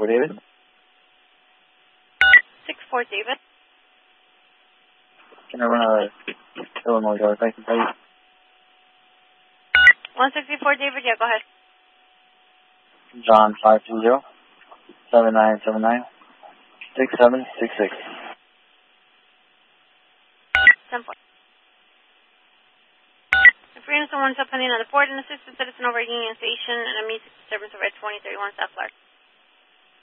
6-4 David. 6-4 David. Can I run a Illinois driver's license, please? 164 David, yeah, go ahead. John 520-7979-6766. 10-4. The freedom someone's up pending on the board and assistant citizen over at Union Station and a music disturbance over at 2031 South Clark.